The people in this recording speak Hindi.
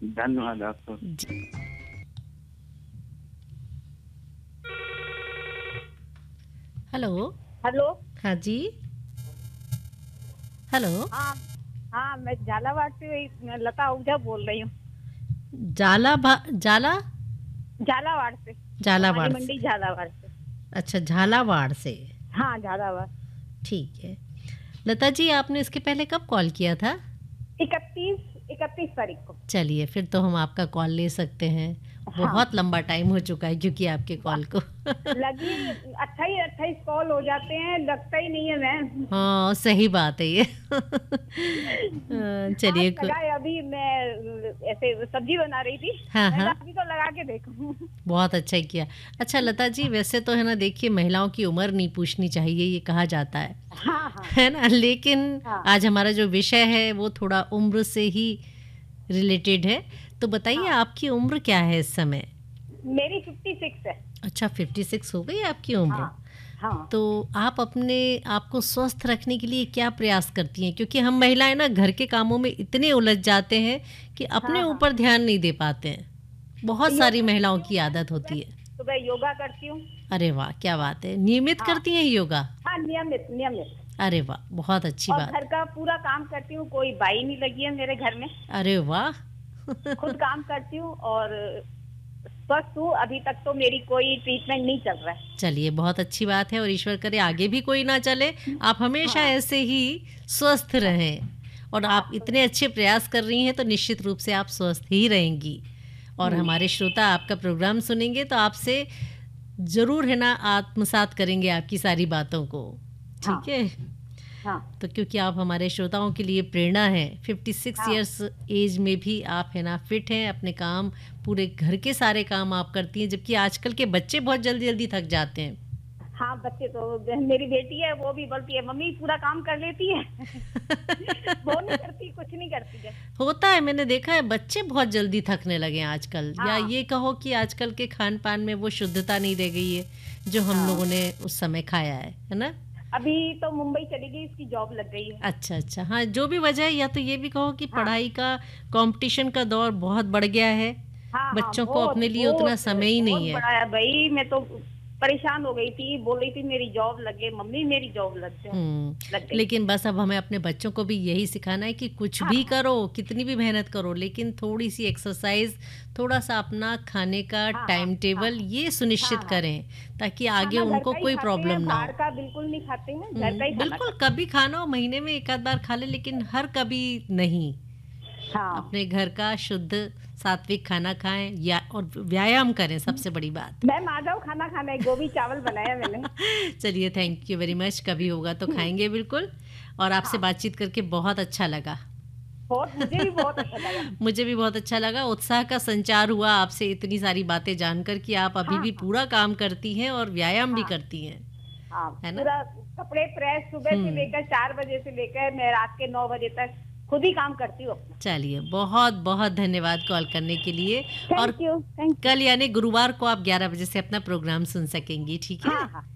धन्यवाद आपको। जी। हेलो। हेलो। हाँ जी। हेलो। हाँ हाँ, मैं झालावाड़ से लता आहूजा बोल रही हूँ। जाला झालावाड़ से। हमारी झालावाड़ मंडी से। झालावाड़ से। अच्छा, झालावाड़ से। हाँ, झालावाड़। ठीक है। लता जी, आपने इसके पहले कब कॉल किया था? 31 तारीख को। चलिए, फिर तो हम आपका कॉल ले सकते हैं। हाँ। बहुत लंबा टाइम हो चुका है क्योंकि आपके कॉल को लगी 28 कॉल हो जाते हैं, लगता ही नहीं है मैम। हाँ, सही बात है ये आज चलिए लगाए, अभी मैं ऐसे सब्जी बना रही थी। हाँ मैं हाँ, अभी तो लगा के देखूं। बहुत अच्छा किया। अच्छा लता जी, वैसे तो है ना, देखिए, महिलाओं की उम्र नहीं पूछनी चाहिए, ये कहा जाता हाँ हाँ है ना, लेकिन हाँ आज हमारा जो विषय है वो थोड़ा उम्र से ही रिलेटेड है। तो बताइए, हाँ। आपकी उम्र क्या है इस समय? मेरी 56 है। अच्छा, 56 हो गई आपकी उम्र। हाँ हाँ तो आप अपने आप को स्वस्थ रखने के लिए क्या प्रयास करती हैं? क्योंकि हम महिलाएं ना घर के कामों में इतने उलझ जाते हैं कि अपने हाँ हाँ। ऊपर ध्यान नहीं दे पाते हैं। बहुत सारी योगा महिलाओं करती की हूँ मैं, आदत सुबह होती है। सुबह योगा करती हूँ। अरे वाह, क्या बात है! नियमित हाँ करती हैं योगा? हाँ, नियमित नियमित। अरे वाह, बहुत अच्छी और बात। घर का पूरा काम करती हूँ, कोई बाई नहीं लगी है मेरे घर में। अरे वाह खुद काम करती हूँ और स्वस्थ हूँ। अभी तक तो मेरी कोई ट्रीटमेंट नहीं चल रहा है। चलिए, बहुत अच्छी बात है और ईश्वर करे आगे भी कोई ना चले। आप हमेशा हाँ ऐसे ही स्वस्थ रहें, और आप हाँ। इतने अच्छे प्रयास कर रही हैं तो निश्चित रूप से आप स्वस्थ ही रहेंगी। और हमारे श्रोता आपका प्रोग्राम सुनेंगे तो आपसे ज़रूर है ना आत्मसात करेंगे आपकी सारी बातों को। हाँ ठीक है? हाँ तो क्योंकि आप हमारे श्रोताओं के लिए प्रेरणा हैं, 56 हाँ इयर्स एज में भी आप है ना फिट हैं, अपने काम, पूरे घर के सारे काम आप करती हैं, जबकि आजकल के बच्चे बहुत जल्दी जल्दी थक जाते हैं। हाँ। बच्चे तो, मेरी बेटी है वो भी बोलती है मम्मी पूरा काम कर लेती है। वो नहीं करती, कुछ नहीं करती है। होता है, मैंने देखा है, बच्चे बहुत जल्दी थकने लगे हैं आजकल, या हाँ ये कहो कि आजकल के खान पान में वो शुद्धता नहीं रह गई है जो हम हाँ। लोगों ने उस समय खाया है ना। अभी तो मुंबई चली गई, इसकी जॉब लग गई है। अच्छा अच्छा, हाँ, जो भी वजह है, या तो ये भी कहो कि हाँ पढ़ाई का कंपटीशन का दौर बहुत बढ़ गया है, हाँ हाँ। बच्चों को बहुत अपने लिए उतना बहुत समय ही बहुत नहीं है। बड़ा है भाई। मैं तो परेशान हो गई थी, बोल रही थी मेरी जॉब लग गई मम्मी, मेरी जॉब लग गई। लेकिन बस अब हमें अपने बच्चों को भी यही सिखाना है कि कुछ हाँ भी हाँ करो, कितनी भी मेहनत करो, लेकिन थोड़ी सी एक्सरसाइज, थोड़ा सा अपना खाने का हाँ हाँ टाइम हाँ टेबल ये हाँ सुनिश्चित हाँ। करें, ताकि आगे खाना घर उनको का ही कोई खाते प्रॉब्लम हैं, ना बाहर हो। का बिल्कुल नहीं खाते हैं, घर का ही खाना बिल्कुल, खाते कभी खाना हो, महीने में एक आध बार खा ले, लेकिन हर कभी नहीं। हैं। हाँ। अपने घर का शुद्ध सात्विक खाना खाएं, या और व्यायाम करें, सबसे बड़ी बात। मैम आ जाओ खाना खाने, गोभी चावल बनाया मैंने। चलिए, थैंक यू वेरी मच, कभी होगा तो खाएंगे बिल्कुल। और आपसे हाँ, बातचीत करके बहुत अच्छा लगा। बहुत, मुझे भी बहुत अच्छा लगा। मुझे भी बहुत अच्छा लगा, उत्साह का संचार हुआ आपसे इतनी सारी बातें जानकर कि आप अभी हाँ भी हाँ पूरा काम करती हैं और व्यायाम भी हाँ करती हैं, हाँ। है ना। पूरा कपड़े प्रेस सुबह से हम्म लेकर 4 बजे से लेकर मैं रात के 9 बजे तक खुद ही काम करती हूँ अपना। चलिए, बहुत बहुत धन्यवाद कॉल करने के लिए। और थैंक यू, थैंक यू। कल यानी गुरुवार को आप 11 बजे से अपना प्रोग्राम सुन सकेंगी, ठीक है? हाँ हाँ